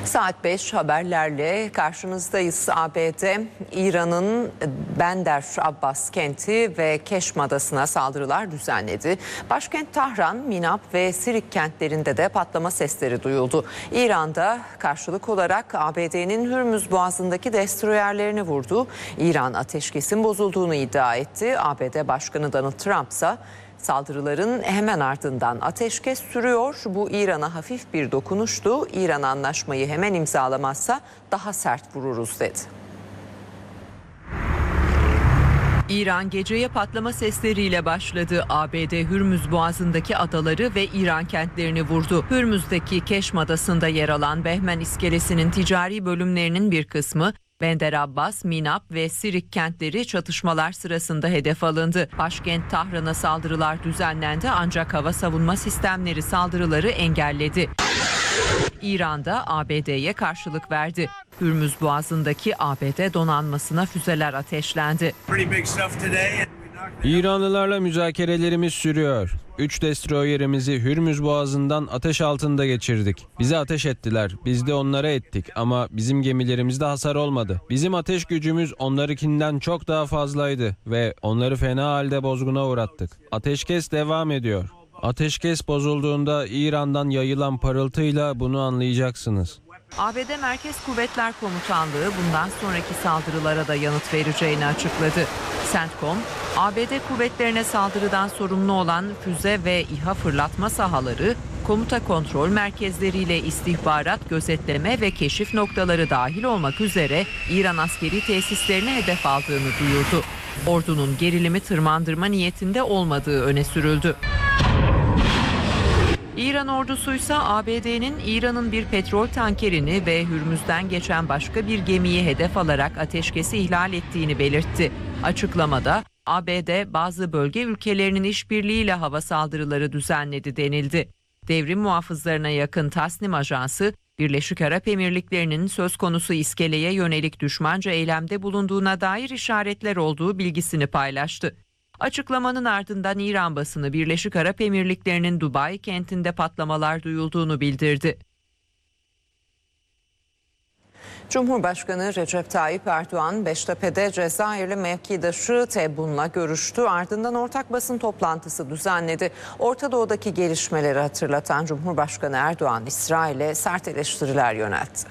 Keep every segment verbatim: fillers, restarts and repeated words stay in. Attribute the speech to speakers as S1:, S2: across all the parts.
S1: Saat beş haberlerle karşınızdayız. A B D, İran'ın Bandar Abbas kenti ve Keşm Adası'na saldırılar düzenledi. Başkent Tahran, Minab ve Sirik kentlerinde de patlama sesleri duyuldu. İran'da karşılık olarak A B D'nin Hürmüz Boğazı'ndaki destroyerlerini vurdu. İran ateşkesin bozulduğunu iddia etti. A B D Başkanı Donald Trump ise saldırıların hemen ardından ateşkes sürüyor. Bu İran'a hafif bir dokunuştu. İran anlaşmayı hemen imzalamazsa daha sert vururuz dedi. İran geceye patlama sesleriyle başladı. A B D Hürmüz Boğazı'ndaki adaları ve İran kentlerini vurdu. Hürmüz'deki Keşm Adası'nda yer alan Behmen iskelesinin ticari bölümlerinin bir kısmı, Bandar Abbas, Minab ve Sirik kentleri çatışmalar sırasında hedef alındı. Başkent Tahran'a saldırılar düzenlendi ancak hava savunma sistemleri saldırıları engelledi. İran'da A B D'ye karşılık verdi. Hürmüz Boğazı'ndaki A B D donanmasına füzeler ateşlendi.
S2: İranlılarla müzakerelerimiz sürüyor. Üç destroyerimizi Hürmüz Boğazı'ndan ateş altında geçirdik. Bize ateş ettiler. Biz de onlara ettik ama bizim gemilerimizde hasar olmadı. Bizim ateş gücümüz onlarınkinden çok daha fazlaydı ve onları fena halde bozguna uğrattık. Ateşkes devam ediyor. Ateşkes bozulduğunda İran'dan yayılan parıltıyla bunu anlayacaksınız.
S1: A B D Merkez Kuvvetler Komutanlığı bundan sonraki saldırılara da yanıt vereceğini açıkladı. CENTCOM, A B D kuvvetlerine saldırıdan sorumlu olan füze ve İHA fırlatma sahaları, komuta kontrol merkezleriyle istihbarat, gözetleme ve keşif noktaları dahil olmak üzere İran askeri tesislerine hedef aldığını duyurdu. Ordunun gerilimi tırmandırma niyetinde olmadığı öne sürüldü. İran ordusuysa A B D'nin İran'ın bir petrol tankerini ve Hürmüz'den geçen başka bir gemiyi hedef alarak ateşkesi ihlal ettiğini belirtti. Açıklamada A B D bazı bölge ülkelerinin işbirliğiyle hava saldırıları düzenledi denildi. Devrim muhafızlarına yakın Tasnim Ajansı, Birleşik Arap Emirlikleri'nin söz konusu iskeleye yönelik düşmanca eylemde bulunduğuna dair işaretler olduğu bilgisini paylaştı. Açıklamanın ardından İran basını Birleşik Arap Emirlikleri'nin Dubai kentinde patlamalar duyulduğunu bildirdi. Cumhurbaşkanı Recep Tayyip Erdoğan, Beştepe'de Cezayirli mevkidaşı Tebboun'la görüştü. Ardından ortak basın toplantısı düzenledi. Orta Doğu'daki gelişmeleri hatırlatan Cumhurbaşkanı Erdoğan, İsrail'e sert eleştiriler yöneltti.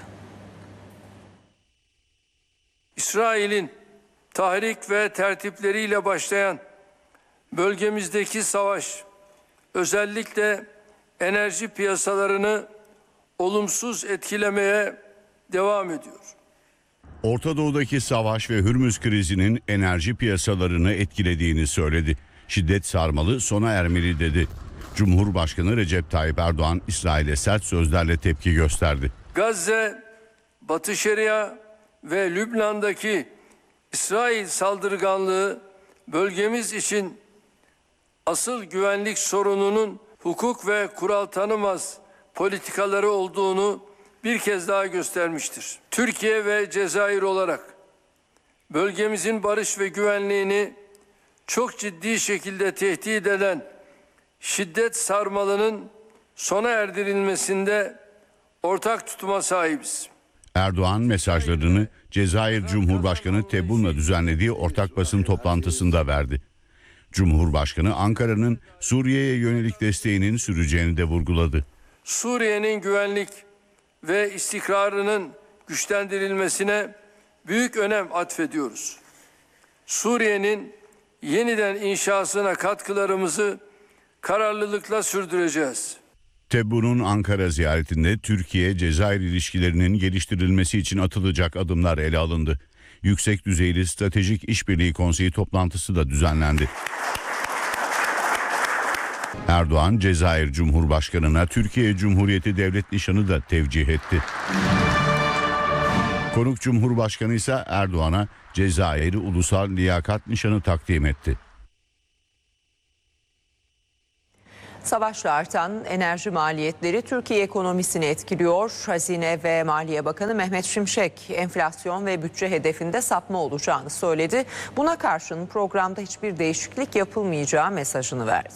S3: İsrail'in tahrik ve tertipleriyle başlayan bölgemizdeki savaş, özellikle enerji piyasalarını olumsuz etkilemeye devam ediyor.
S4: Orta Doğu'daki savaş ve Hürmüz krizinin enerji piyasalarını etkilediğini söyledi. Şiddet sarmalı, sona ermeli dedi. Cumhurbaşkanı Recep Tayyip Erdoğan, İsrail'e sert sözlerle tepki gösterdi.
S3: Gazze, Batı Şeria ve Lübnan'daki İsrail saldırganlığı bölgemiz için asıl güvenlik sorununun hukuk ve kural tanımaz politikaları olduğunu bir kez daha göstermiştir. Türkiye ve Cezayir olarak bölgemizin barış ve güvenliğini çok ciddi şekilde tehdit eden şiddet sarmalının sona erdirilmesinde ortak tutuma sahibiz.
S4: Erdoğan mesajlarını Cezayir Cumhurbaşkanı Tebboun'la düzenlediği ortak basın toplantısında verdi. Cumhurbaşkanı Ankara'nın Suriye'ye yönelik desteğinin süreceğini de vurguladı.
S3: Suriye'nin güvenlik ve istikrarının güçlendirilmesine büyük önem atfediyoruz. Suriye'nin yeniden inşasına katkılarımızı kararlılıkla sürdüreceğiz.
S4: Tebboun'un Ankara ziyaretinde Türkiye-Cezayir ilişkilerinin geliştirilmesi için atılacak adımlar ele alındı. Yüksek düzeyli Stratejik İşbirliği Konseyi toplantısı da düzenlendi. Erdoğan, Cezayir Cumhurbaşkanı'na Türkiye Cumhuriyeti Devlet Nişanı da tevcih etti. Konuk Cumhurbaşkanı ise Erdoğan'a Cezayir Ulusal Liyakat Nişanı takdim etti.
S1: Savaşla artan enerji maliyetleri Türkiye ekonomisini etkiliyor. Hazine ve Maliye Bakanı Mehmet Şimşek enflasyon ve bütçe hedefinde sapma olacağını söyledi. Buna karşın programda hiçbir değişiklik yapılmayacağı mesajını verdi.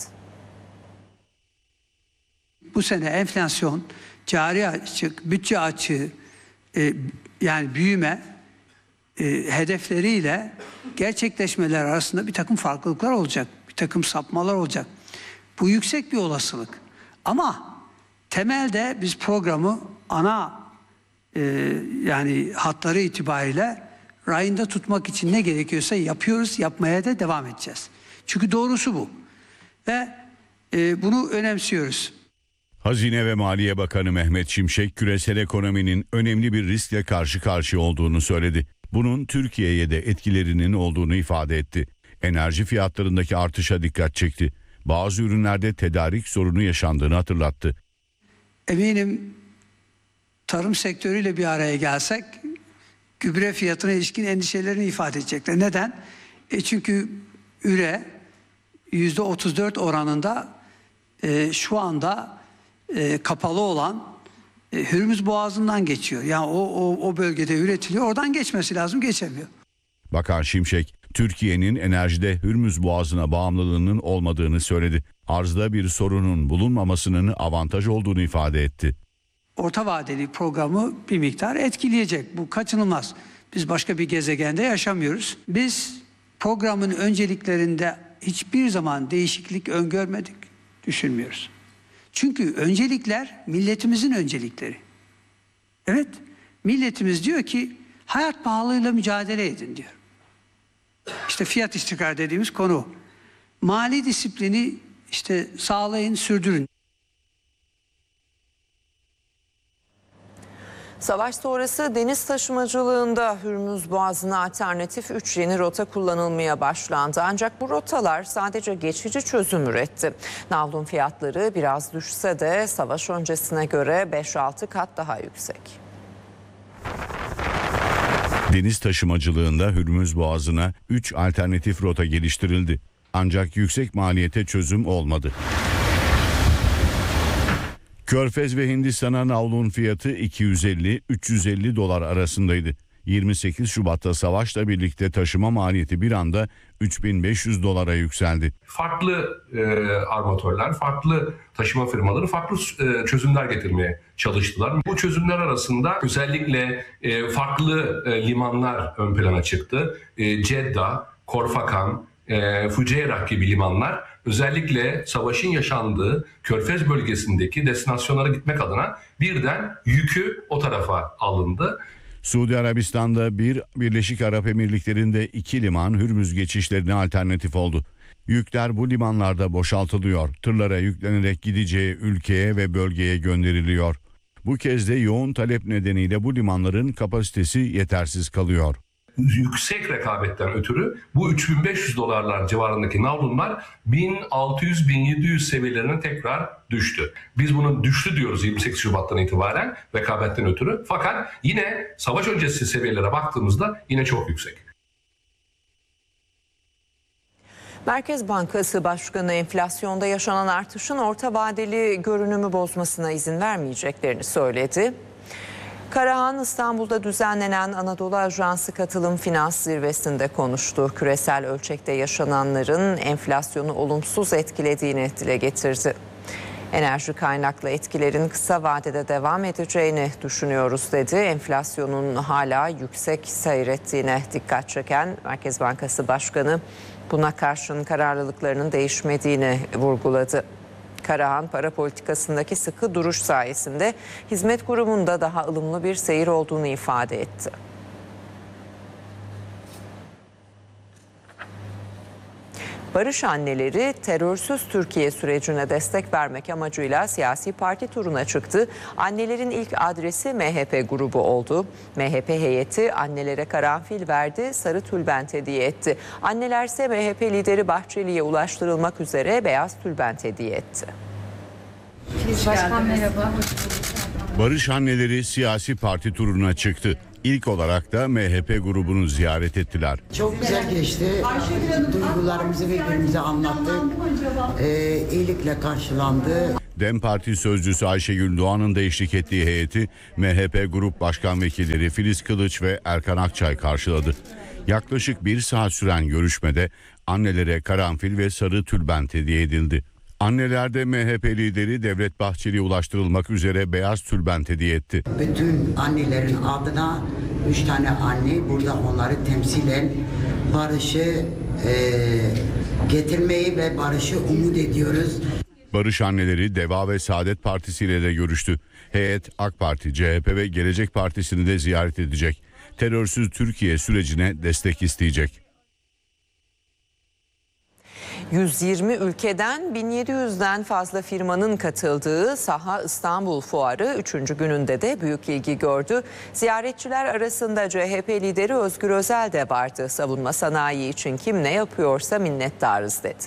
S5: Bu sene enflasyon, cari açık, bütçe açığı e, yani büyüme e, hedefleriyle gerçekleşmeler arasında bir takım farklılıklar olacak. Bir takım sapmalar olacak. Bu yüksek bir olasılık. Ama temelde biz programı ana e, yani hatları itibariyle rayında tutmak için ne gerekiyorsa yapıyoruz, yapmaya da devam edeceğiz. Çünkü doğrusu bu. Ve e, bunu önemsiyoruz.
S4: Hazine ve Maliye Bakanı Mehmet Şimşek, küresel ekonominin önemli bir riskle karşı karşıya olduğunu söyledi. Bunun Türkiye'ye de etkilerinin olduğunu ifade etti. Enerji fiyatlarındaki artışa dikkat çekti. Bazı ürünlerde tedarik sorunu yaşandığını hatırlattı.
S5: Eminim tarım sektörüyle bir araya gelsek gübre fiyatına ilişkin endişelerini ifade edecekler. Neden? E çünkü üre yüzde otuz dört oranında e, şu anda e, kapalı olan e, Hürmüz Boğazı'ndan geçiyor. Yani o, o, o bölgede üretiliyor. Oradan geçmesi lazım, geçemiyor.
S4: Bakan Şimşek, Türkiye'nin enerjide Hürmüz Boğazı'na bağımlılığının olmadığını söyledi. Arzda bir sorunun bulunmamasının avantaj olduğunu ifade etti.
S5: Orta vadeli programı bir miktar etkileyecek. Bu kaçınılmaz. Biz başka bir gezegende yaşamıyoruz. Biz programın önceliklerinde hiçbir zaman değişiklik öngörmedik, düşünmüyoruz. Çünkü öncelikler milletimizin öncelikleri. Evet, milletimiz diyor ki hayat pahalılığıyla mücadele edin diyor. İşte fiyat istikrarı dediğimiz konu. Mali disiplini işte sağlayın, sürdürün.
S1: Savaş sonrası deniz taşımacılığında Hürmüz Boğazı'na alternatif üç yeni rota kullanılmaya başlandı. Ancak bu rotalar sadece geçici çözüm üretti. Navlun fiyatları biraz düşse de savaş öncesine göre beş altı kat daha yüksek.
S4: Deniz taşımacılığında Hürmüz Boğazı'na üç alternatif rota geliştirildi. Ancak yüksek maliyete çözüm olmadı. Körfez ve Hindistan'a navlun fiyatı iki yüz elli üç yüz elli dolar arasındaydı. yirmi sekiz Şubat'ta savaşla birlikte taşıma maliyeti bir anda üç bin beş yüz dolara yükseldi.
S6: Farklı e, armatörler, farklı taşıma firmaları farklı e, çözümler getirmeye çalıştılar. Bu çözümler arasında özellikle e, farklı e, limanlar ön plana çıktı. E, Jeddah, Korfakan, e, Fujairah gibi limanlar özellikle savaşın yaşandığı Körfez bölgesindeki destinasyonlara gitmek adına birden yükü o tarafa alındı.
S4: Suudi Arabistan'da bir, Birleşik Arap Emirlikleri'nde iki liman Hürmüz geçişlerine alternatif oldu. Yükler bu limanlarda boşaltılıyor. Tırlara yüklenerek gideceği ülkeye ve bölgeye gönderiliyor. Bu kez de yoğun talep nedeniyle bu limanların kapasitesi yetersiz kalıyor.
S6: Yüksek rekabetten ötürü bu üç bin beş yüz dolarlar civarındaki navlunlar bin altı yüz bin yedi yüz seviyelerine tekrar düştü. Biz bunun düştü diyoruz yirmi sekiz Şubat'tan itibaren rekabetten ötürü. Fakat yine savaş öncesi seviyelere baktığımızda yine çok yüksek.
S1: Merkez Bankası Başkanı enflasyonda yaşanan artışın orta vadeli görünümü bozmasına izin vermeyeceklerini söyledi. Karahan İstanbul'da düzenlenen Anadolu Ajansı Katılım Finans Zirvesi'nde konuştu. Küresel ölçekte yaşananların enflasyonu olumsuz etkilediğini dile getirdi. Enerji kaynaklı etkilerin kısa vadede devam edeceğini düşünüyoruz dedi. Enflasyonun hala yüksek seyrettiğine dikkat çeken Merkez Bankası Başkanı buna karşın kararlılıklarının değişmediğini vurguladı. Karahan para politikasındaki sıkı duruş sayesinde hizmet grubunda daha ılımlı bir seyir olduğunu ifade etti. Barış Anneleri terörsüz Türkiye sürecine destek vermek amacıyla siyasi parti turuna çıktı. Annelerin ilk adresi M H P grubu oldu. M H P heyeti annelere karanfil verdi, sarı tülbent hediye etti. Annelerse M H P lideri Bahçeli'ye ulaştırılmak üzere beyaz tülbent hediye etti.
S7: Başkan merhaba.
S4: Barış Anneleri siyasi parti turuna çıktı. İlk olarak da M H P grubunu ziyaret ettiler.
S7: Çok güzel geçti. Duygularımızı birbirimize anlattık. Ee, iyilikle karşılandı.
S4: DEM Parti sözcüsü Ayşegül Doğan'ın da eşlik ettiği heyeti M H P Grup Başkan Vekilleri Filiz Kılıç ve Erkan Akçay karşıladı. Yaklaşık bir saat süren görüşmede annelere karanfil ve sarı tülbent hediye edildi. Annelerde M H P lideri Devlet Bahçeli'ye ulaştırılmak üzere beyaz tülbent hediye etti.
S7: Bütün annelerin adına üç tane anne burada onları temsilen barışı e, getirmeyi ve barışı umut ediyoruz.
S4: Barış anneleri Deva ve Saadet Partisi ile de görüştü. Heyet AK Parti, C H P ve Gelecek Partisi'ni de ziyaret edecek. Terörsüz Türkiye sürecine destek isteyecek.
S1: yüz yirmi ülkeden bin yedi yüzden fazla firmanın katıldığı Saha İstanbul Fuarı üçüncü gününde de büyük ilgi gördü. Ziyaretçiler arasında C H P lideri Özgür Özel de vardı. Savunma sanayi için kim ne yapıyorsa minnettarız dedi.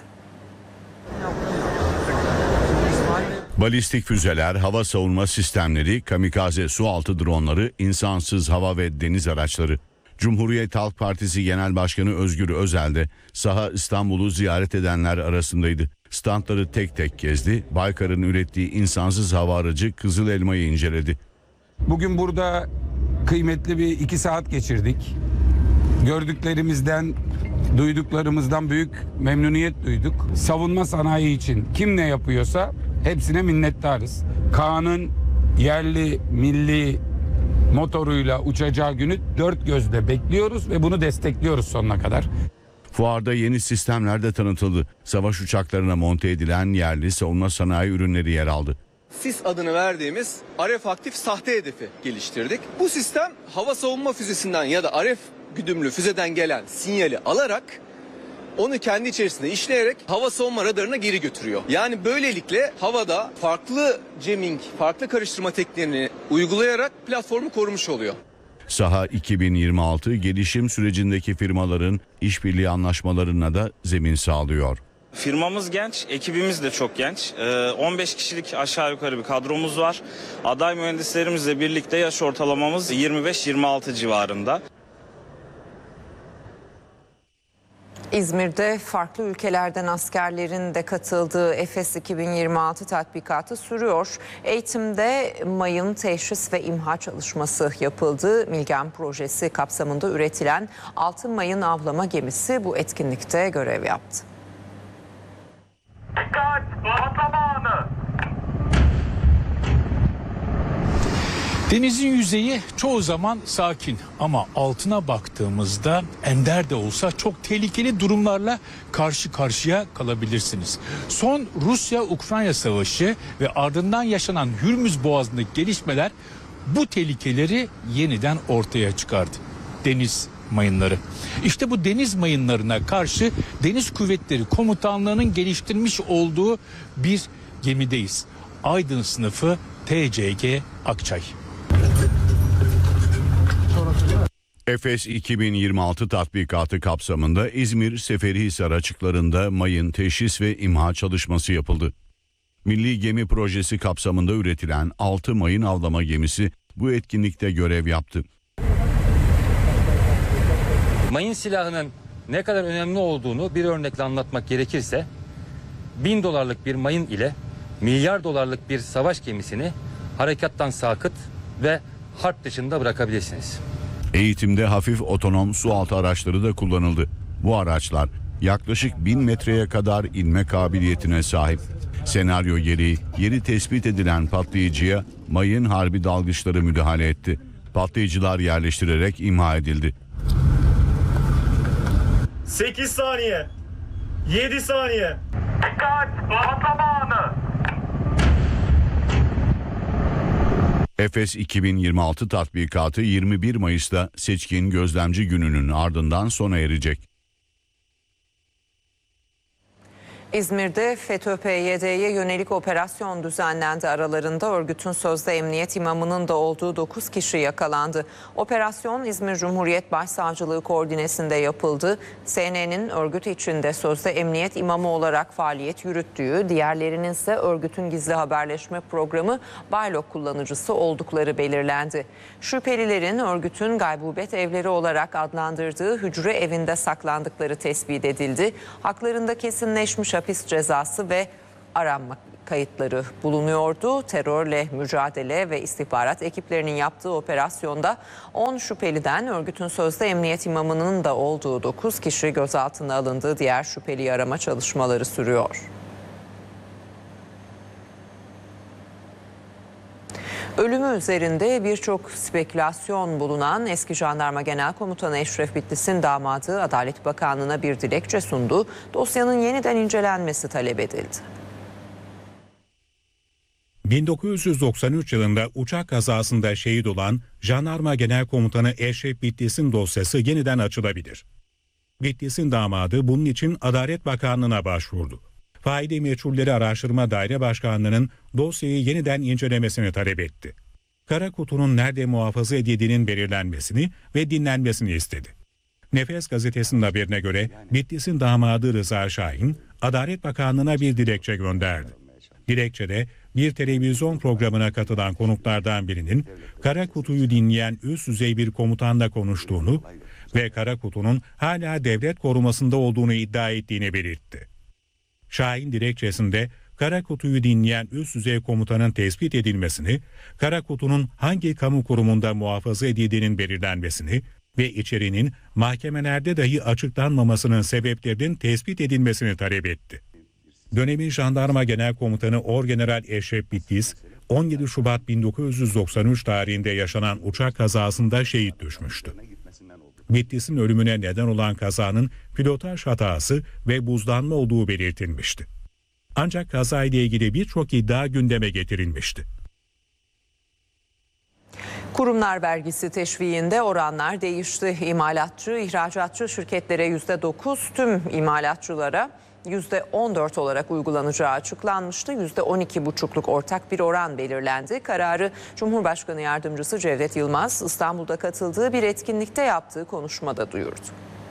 S4: Balistik füzeler, hava savunma sistemleri, kamikaze sualtı dronları, insansız hava ve deniz araçları. Cumhuriyet Halk Partisi Genel Başkanı Özgür Özel de Saha İstanbul'u ziyaret edenler arasındaydı. Standları tek tek gezdi, Baykar'ın ürettiği insansız hava aracı Kızıl Elma'yı inceledi.
S8: Bugün burada kıymetli bir iki saat geçirdik. Gördüklerimizden, duyduklarımızdan büyük memnuniyet duyduk. Savunma sanayi için kim ne yapıyorsa hepsine minnettarız. Kaan'ın yerli, milli motoruyla uçacağı günü dört gözle bekliyoruz ve bunu destekliyoruz sonuna kadar.
S4: Fuarda yeni sistemler de tanıtıldı. Savaş uçaklarına monte edilen yerli savunma sanayi ürünleri yer aldı.
S9: S İ S adını verdiğimiz R F aktif sahte hedefi geliştirdik. Bu sistem hava savunma füzesinden ya da R F güdümlü füzeden gelen sinyali alarak onu kendi içerisinde işleyerek hava savunma radarına geri götürüyor. Yani böylelikle havada farklı jamming, farklı karıştırma tekniklerini uygulayarak platformu korumuş oluyor.
S4: Saha iki bin yirmi altı gelişim sürecindeki firmaların işbirliği anlaşmalarına da zemin sağlıyor.
S10: Firmamız genç, ekibimiz de çok genç. on beş kişilik aşağı yukarı bir kadromuz var. Aday mühendislerimizle birlikte yaş ortalamamız yirmi beş yirmi altı civarında.
S1: İzmir'de farklı ülkelerden askerlerin de katıldığı Efes iki bin yirmi altı tatbikatı sürüyor. Eğitimde mayın teşhis ve imha çalışması yapıldı. Milgem projesi kapsamında üretilen altın mayın avlama gemisi bu etkinlikte görev yaptı.
S11: Dikkat! Patlama anı!
S12: Denizin yüzeyi çoğu zaman sakin ama altına baktığımızda ender de olsa çok tehlikeli durumlarla karşı karşıya kalabilirsiniz. Son Rusya-Ukrayna savaşı ve ardından yaşanan Hürmüz Boğazı'ndaki gelişmeler bu tehlikeleri yeniden ortaya çıkardı. Deniz mayınları. İşte bu deniz mayınlarına karşı Deniz Kuvvetleri Komutanlığı'nın geliştirmiş olduğu bir gemideyiz. Aydın sınıfı T C G Akçay.
S4: Efes iki bin yirmi altı tatbikatı kapsamında İzmir Seferihisar açıklarında mayın teşhis ve imha çalışması yapıldı. Milli Gemi Projesi kapsamında üretilen altı mayın avlama gemisi bu etkinlikte görev yaptı.
S13: Mayın silahının ne kadar önemli olduğunu bir örnekle anlatmak gerekirse, bin dolarlık bir mayın ile milyar dolarlık bir savaş gemisini harekattan sakıt ve harp dışında bırakabilirsiniz.
S4: Eğitimde hafif otonom sualtı araçları da kullanıldı. Bu araçlar yaklaşık bin metreye kadar inme kabiliyetine sahip. Senaryo gereği yeri tespit edilen patlayıcıya mayın harbi dalgıçları müdahale etti. Patlayıcılar yerleştirerek imha edildi.
S11: sekiz saniye. yedi saniye. Dikkat! Patlama anı!
S4: Efes iki bin yirmi altı tatbikatı yirmi bir Mayıs'ta seçkin gözlemci gününün ardından sona erecek.
S1: İzmir'de FETÖ P Y D'ye yönelik operasyon düzenlendi. Aralarında örgütün sözde emniyet imamının da olduğu dokuz kişi yakalandı. Operasyon İzmir Cumhuriyet Başsavcılığı koordinesinde yapıldı. S N'nin örgüt içinde sözde emniyet imamı olarak faaliyet yürüttüğü, diğerlerinin ise örgütün gizli haberleşme programı Baylok kullanıcısı oldukları belirlendi. Şüphelilerin örgütün gaybubet evleri olarak adlandırdığı hücre evinde saklandıkları tespit edildi. Haklarında kesinleşmiş hapis cezası ve aranma kayıtları bulunuyordu. Terörle mücadele ve istihbarat ekiplerinin yaptığı operasyonda on şüpheliden örgütün sözde emniyet imamının da olduğu dokuz kişi gözaltına alındı. Diğer şüpheliyi arama çalışmaları sürüyor. Ölümü üzerinde birçok spekülasyon bulunan eski Jandarma Genel Komutanı Eşref Bitlis'in damadı Adalet Bakanlığı'na bir dilekçe sundu. Dosyanın yeniden incelenmesi talep edildi.
S14: bin dokuz yüz doksan üç yılında uçak kazasında şehit olan Jandarma Genel Komutanı Eşref Bitlis'in dosyası yeniden açılabilir. Bitlis'in damadı bunun için Adalet Bakanlığı'na başvurdu. Faili Meçhulleri Araştırma Daire Başkanlığı'nın dosyayı yeniden incelemesini talep etti. Kara kutunun nerede muhafaza edildiğinin belirlenmesini ve dinlenmesini istedi. Nefes gazetesinin haberine göre Bitlis'in damadı Rıza Şahin, Adalet Bakanlığı'na bir dilekçe gönderdi. Dilekçede bir televizyon programına katılan konuklardan birinin kara kutuyu dinleyen üst düzey bir komutanla konuştuğunu ve kara kutunun hala devlet korumasında olduğunu iddia ettiğini belirtti. Şahin dilekçesinde kara kutuyu dinleyen üst düzey komutanın tespit edilmesini, kara kutunun hangi kamu kurumunda muhafaza edildiğinin belirlenmesini ve içeriğinin mahkemelerde dahi açıklanmamasının sebeplerinin tespit edilmesini talep etti. Dönemin Jandarma Genel Komutanı Orgeneral Eşref Bitlis, on yedi Şubat bin dokuz yüz doksan üç tarihinde yaşanan uçak kazasında şehit düşmüştü. Bitlis'in ölümüne neden olan kazanın pilotaj hatası ve buzlanma olduğu belirtilmişti. Ancak kazayla ilgili birçok iddia gündeme getirilmişti.
S1: Kurumlar vergisi teşviğinde oranlar değişti. İmalatçı, ihracatçı şirketlere yüzde dokuz, tüm imalatçılara yüzde on dört olarak uygulanacağı açıklanmıştı. yüzde on iki buçukluk ortak bir oran belirlendi. Kararı Cumhurbaşkanı Yardımcısı Cevdet Yılmaz İstanbul'da katıldığı bir etkinlikte yaptığı konuşmada duyurdu.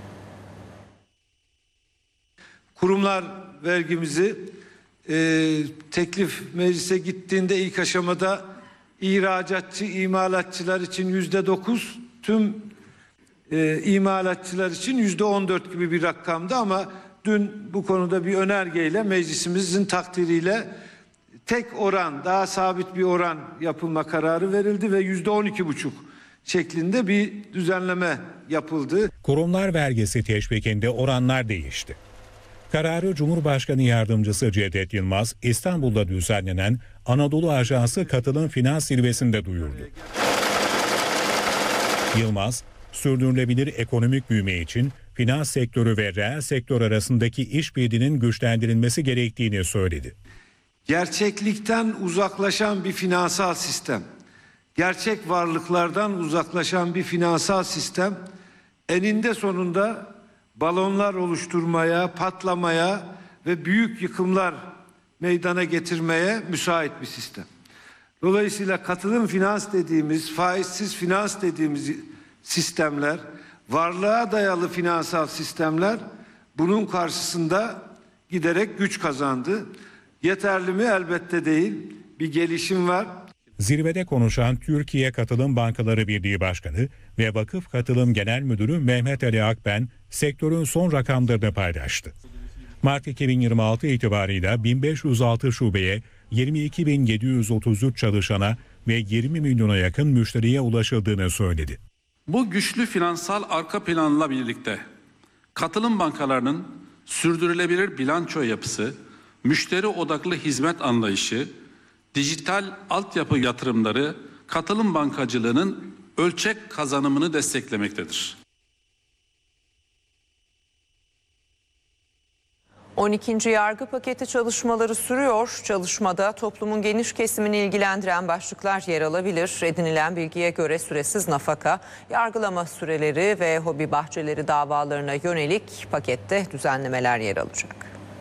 S15: Kurumlar vergimizi e, teklif meclise gittiğinde ilk aşamada ihracatçı, imalatçılar için yüzde dokuz, tüm e, imalatçılar için yüzde on dört gibi bir rakamdı ama dün bu konuda bir önergeyle meclisimizin takdiriyle tek oran, daha sabit bir oran yapılma kararı verildi ve yüzde on iki buçuk şeklinde bir düzenleme yapıldı.
S14: Kurumlar vergisi teşvikinde oranlar değişti. Kararı Cumhurbaşkanı Yardımcısı Cevdet Yılmaz İstanbul'da düzenlenen Anadolu Ajansı Katılım Finans Zirvesi'nde duyurdu. Yılmaz, sürdürülebilir ekonomik büyüme için finans sektörü ve reel sektör arasındaki işbirliğinin güçlendirilmesi gerektiğini söyledi.
S15: Gerçeklikten uzaklaşan bir finansal sistem, gerçek varlıklardan uzaklaşan bir finansal sistem eninde sonunda balonlar oluşturmaya, patlamaya ve büyük yıkımlar meydana getirmeye müsait bir sistem. Dolayısıyla katılım finans dediğimiz, faizsiz finans dediğimiz sistemler, varlığa dayalı finansal sistemler bunun karşısında giderek güç kazandı. Yeterli mi? Elbette değil. Bir gelişim var.
S14: Zirvede konuşan Türkiye Katılım Bankaları Birliği Başkanı ve Vakıf Katılım Genel Müdürü Mehmet Ali Akben sektörün son rakamlarını paylaştı. Mart iki bin yirmi altı itibarıyla bin beş yüz altı şubeye, yirmi iki bin yedi yüz otuz üç çalışana ve yirmi milyona yakın müşteriye ulaşıldığını söyledi.
S16: Bu güçlü finansal arka planla birlikte katılım bankalarının sürdürülebilir bilanço yapısı, müşteri odaklı hizmet anlayışı, dijital altyapı yatırımları katılım bankacılığının ölçek kazanımını desteklemektedir.
S1: on ikinci yargı paketi çalışmaları sürüyor. Çalışmada toplumun geniş kesimini ilgilendiren başlıklar yer alabilir. Edinilen bilgiye göre süresiz nafaka, yargılama süreleri ve hobi bahçeleri davalarına yönelik pakette düzenlemeler yer alacak.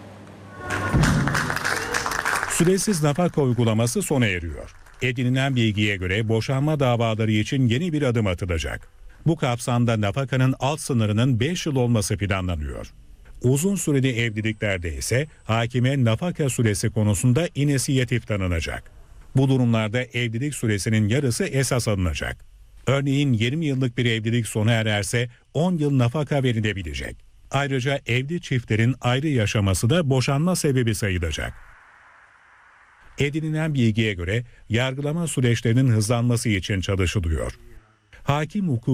S14: Süresiz nafaka uygulaması sona eriyor. Edinilen bilgiye göre boşanma davaları için yeni bir adım atılacak. Bu kapsamda nafakanın alt sınırının beş yıl olması planlanıyor. Uzun süreli evliliklerde ise hakime nafaka süresi konusunda inisiyatif tanınacak. Bu durumlarda evlilik süresinin yarısı esas alınacak. Örneğin yirmi yıllık bir evlilik sona ererse on yıl nafaka verilebilecek. Ayrıca evli çiftlerin ayrı yaşaması da boşanma sebebi sayılacak. Edinilen bilgiye göre yargılama süreçlerinin hızlanması için çalışılıyor. Hakim hukuku